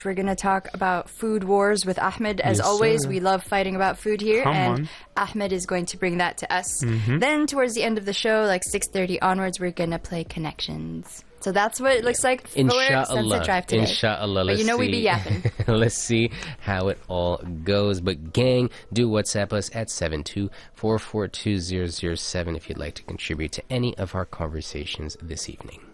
We're going to talk about food wars with Ahmed. As Yes, always, sir. we love fighting about food here, Come and on. Ahmed is going to bring that to us. Then, towards the end of the show, like 6:30 onwards, we're going to play Connections. So that's what it looks like for Sunset Inshallah. Drive today. Inshallah. But you know we be yapping. Let's see how it all goes. But gang, do WhatsApp us at 72442007 if you'd like to contribute to any of our conversations this evening.